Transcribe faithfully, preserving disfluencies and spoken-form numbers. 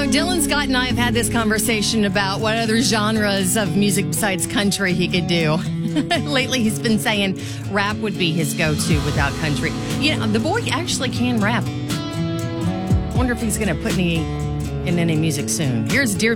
Dylan Scott and I have had this conversation about what other genres of music besides country he could do. Lately, he's been saying rap would be his go-to without country. You know, the boy actually can rap. Wonder if he's going to put any in any music soon. Here's Dear